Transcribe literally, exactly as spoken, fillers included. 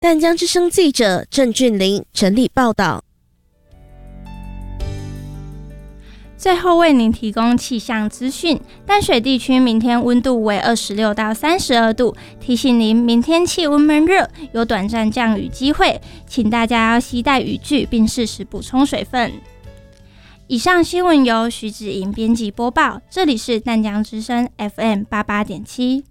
淡江之声记者郑俊霖整理报道。 最后为您提供气象资讯，淡水地区明天温度为二十六到三十二度，提醒您明天气温闷热，有短暂降雨机会，请大家要携带雨具并适时补充水分。以上新闻由徐子莹编辑播报，这里是淡江之声 F M 八八点七。